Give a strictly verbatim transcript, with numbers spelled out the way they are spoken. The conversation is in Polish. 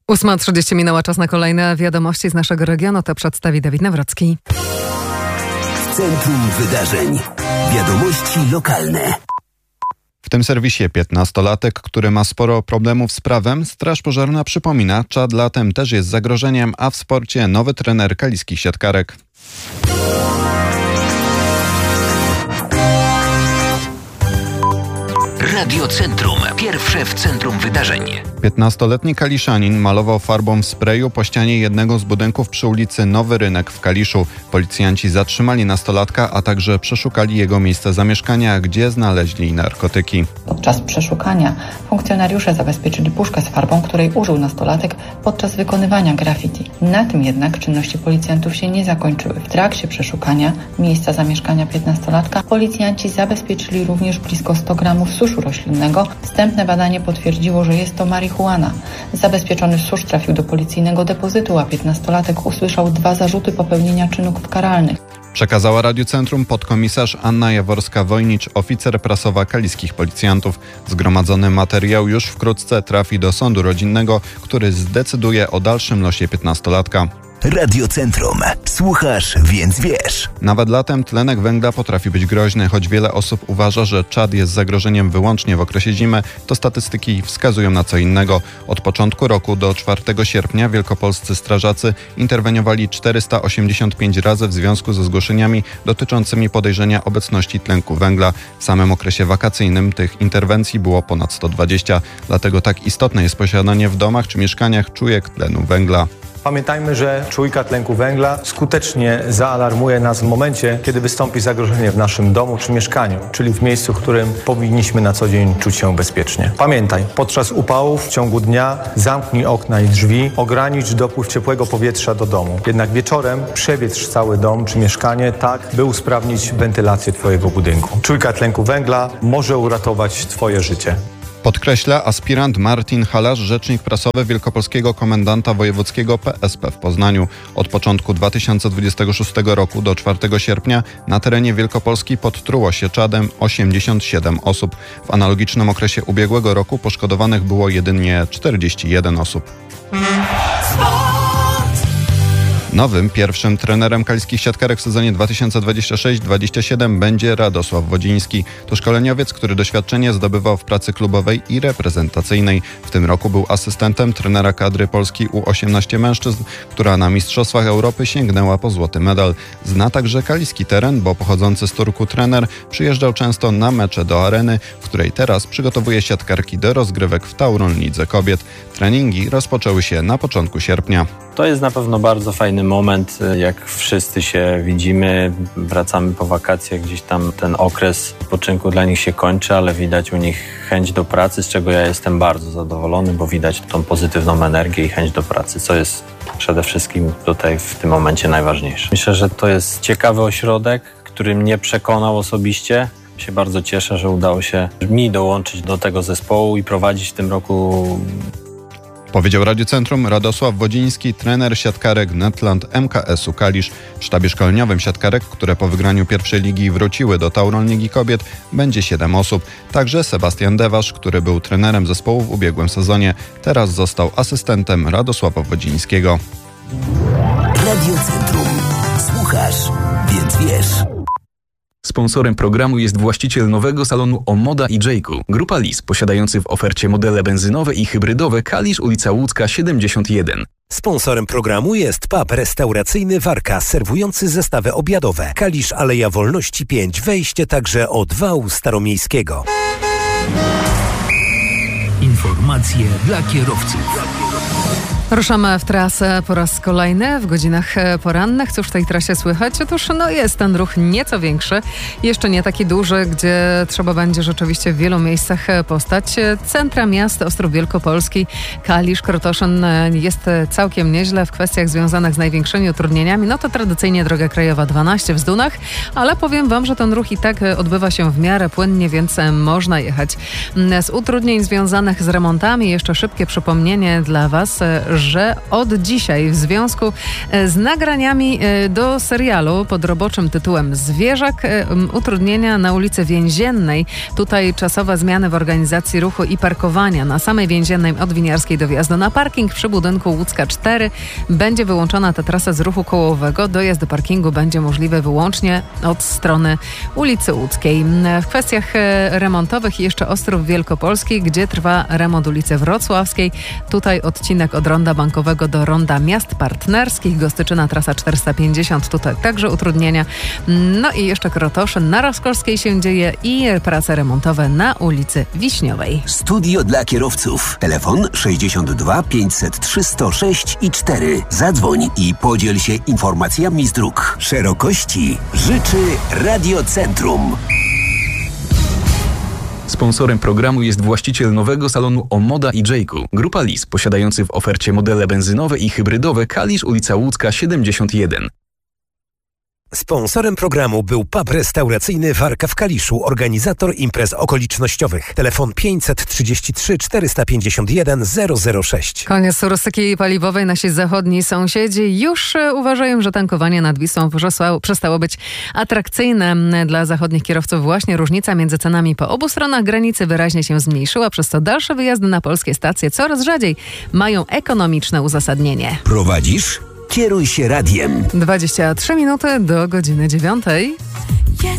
ósma trzydzieści minęła, czas na kolejne wiadomości z naszego regionu. To przedstawi Dawid Nawrocki. W centrum wydarzeń. Wiadomości lokalne. W tym serwisie piętnastolatek, który ma sporo problemów z prawem, Straż Pożarna przypomina, Czad latem też jest zagrożeniem, a w sporcie nowy trener kaliskich siatkarek. Radio Centrum. Pierwsze w centrum wydarzeń. piętnastoletni Kaliszanin malował farbą w sprayu po ścianie jednego z budynków przy ulicy Nowy Rynek w Kaliszu. Policjanci zatrzymali nastolatka, a także przeszukali jego miejsce zamieszkania, gdzie znaleźli narkotyki. Podczas przeszukania funkcjonariusze zabezpieczyli puszkę z farbą, której użył nastolatek podczas wykonywania graffiti. Na tym jednak czynności policjantów się nie zakończyły. W trakcie przeszukania miejsca zamieszkania piętnastolatka policjanci zabezpieczyli również blisko sto gramów suszu roślinnego. Wstępne badanie potwierdziło, że jest to marihuana. Zabezpieczony susz trafił do policyjnego depozytu, a piętnastolatek usłyszał dwa zarzuty popełnienia czynów karalnych. Przekazała Radiu Centrum podkomisarz Anna Jaworska-Wojnicz, oficer prasowa kaliskich policjantów. Zgromadzony materiał już wkrótce trafi do sądu rodzinnego, który zdecyduje o dalszym losie piętnastolatka. Radio Centrum. Słuchasz, więc wiesz. Nawet latem tlenek węgla potrafi być groźny. Choć wiele osób uważa, że Czad jest zagrożeniem wyłącznie w okresie zimy, to statystyki wskazują na co innego. Od początku roku do czwartego sierpnia wielkopolscy strażacy interweniowali czterysta osiemdziesiąt pięć razy w związku ze zgłoszeniami dotyczącymi podejrzenia obecności tlenku węgla. W samym okresie wakacyjnym tych interwencji było ponad sto dwadzieścia. Dlatego tak istotne jest posiadanie w domach czy mieszkaniach czujek tlenu węgla. Pamiętajmy, że czujka tlenku węgla skutecznie zaalarmuje nas w momencie, kiedy wystąpi zagrożenie w naszym domu czy mieszkaniu, czyli w miejscu, w którym powinniśmy na co dzień czuć się bezpiecznie. Pamiętaj, podczas upałów w ciągu dnia zamknij okna i drzwi, ogranicz dopływ ciepłego powietrza do domu. Jednak wieczorem przewietrz cały dom czy mieszkanie tak, by usprawnić wentylację twojego budynku. Czujka tlenku węgla może uratować twoje życie. Podkreśla aspirant Martin Halarz, rzecznik prasowy Wielkopolskiego Komendanta Wojewódzkiego P S P w Poznaniu. Od początku dwa tysiące dwudziestego szóstego roku do czwartego sierpnia na terenie Wielkopolski podtruło się czadem osiemdziesiąt siedem osób. W analogicznym okresie ubiegłego roku poszkodowanych było jedynie czterdzieści jeden osób. Nowym pierwszym trenerem kaliskich siatkarek w sezonie dwa tysiące dwudziestym szóstym dwudziestym siódmym będzie Radosław Wodziński. To szkoleniowiec, który doświadczenie zdobywał w pracy klubowej i reprezentacyjnej. W tym roku był asystentem trenera kadry Polski U osiemnaście mężczyzn, która na Mistrzostwach Europy sięgnęła po złoty medal. Zna także kaliski teren, bo pochodzący z Turku trener przyjeżdżał często na mecze do areny, w której teraz przygotowuje siatkarki do rozgrywek w Tauron Lidze Kobiet. Treningi rozpoczęły się na początku sierpnia. To jest na pewno bardzo fajny moment, jak wszyscy się widzimy, wracamy po wakacjach, gdzieś tam ten okres odpoczynku dla nich się kończy, ale widać u nich chęć do pracy, z czego ja jestem bardzo zadowolony, bo widać tą pozytywną energię i chęć do pracy, co jest przede wszystkim tutaj w tym momencie najważniejsze. Myślę, że to jest ciekawy ośrodek, który mnie przekonał osobiście. Się bardzo cieszę, że udało się mi dołączyć do tego zespołu i prowadzić w tym roku. Powiedział Radiu Centrum Radosław Wodziński, trener siatkarek Netland M K S u Kalisz. W sztabie szkoleniowym siatkarek, które po wygraniu pierwszej ligi wróciły do Tauron Ligi Kobiet, będzie siedem osób. Także Sebastian Dewasz, który był trenerem zespołu w ubiegłym sezonie, teraz został asystentem Radosława Wodzińskiego. Radio Centrum. Słuchasz, więc wiesz. Sponsorem programu jest właściciel nowego salonu Omoda i Jayku. Grupa Lis, posiadający w ofercie modele benzynowe i hybrydowe Kalisz, ulica Łódzka siedemdziesiąt jeden. Sponsorem programu jest pub restauracyjny Warka, serwujący zestawy obiadowe. Kalisz, Aleja Wolności pięć, wejście także od wału staromiejskiego. Informacje dla kierowców. Ruszamy w trasę po raz kolejny w godzinach porannych. Cóż w tej trasie słychać? Otóż no jest ten ruch nieco większy, jeszcze nie taki duży, gdzie trzeba będzie rzeczywiście w wielu miejscach postać. Centra miast, Ostrów Wielkopolski, Kalisz, Krotoszyn jest całkiem nieźle w kwestiach związanych z największymi utrudnieniami. No to tradycyjnie droga krajowa dwanaście w Zdunach, ale powiem wam, że ten ruch i tak odbywa się w miarę płynnie, więc można jechać. Z utrudnień związanych z remontami jeszcze szybkie przypomnienie dla was, że od dzisiaj w związku z nagraniami do serialu pod roboczym tytułem Zwierzak utrudnienia na ulicy Więziennej. Tutaj czasowe zmiany w organizacji ruchu i parkowania. Na samej Więziennej od Winiarskiej do wjazdu na parking przy budynku Łódzka cztery będzie wyłączona ta trasa z ruchu kołowego. Dojazd do parkingu będzie możliwy wyłącznie od strony ulicy Łódzkiej. W kwestiach remontowych jeszcze Ostrów Wielkopolski, gdzie trwa remont ulicy Wrocławskiej. Tutaj odcinek od Ronda Bankowego do Ronda Miast Partnerskich. Gostyczyna trasa czterysta pięćdziesiąt. Tutaj także utrudnienia. No i jeszcze Krotoszyn. Na Roskolskiej się dzieje i prace remontowe na ulicy Wiśniowej. Studio dla kierowców. Telefon sześćdziesiąt dwa pięćset trzy sto sześć i cztery. Zadzwoń i podziel się informacjami z dróg. Szerokości życzy Radiocentrum. Sponsorem programu jest właściciel nowego salonu Omoda i Jayku. Grupa Lis, posiadający w ofercie modele benzynowe i hybrydowe Kalisz, ulica Łódzka siedemdziesiąt jeden. Sponsorem programu był pub restauracyjny Warka w Kaliszu, organizator imprez okolicznościowych. Telefon pięćset trzydzieści trzy czterysta pięćdziesiąt jeden zero zero sześć. Koniec turystyki paliwowej. Nasi zachodni sąsiedzi już uważają, że tankowanie nad Wisłą przestało być atrakcyjne dla zachodnich kierowców. Właśnie różnica między cenami po obu stronach granicy wyraźnie się zmniejszyła, przez co dalsze wyjazdy na polskie stacje coraz rzadziej mają ekonomiczne uzasadnienie. Prowadzisz? Kieruj się radiem. dwadzieścia trzy minuty do godziny dziewiątej.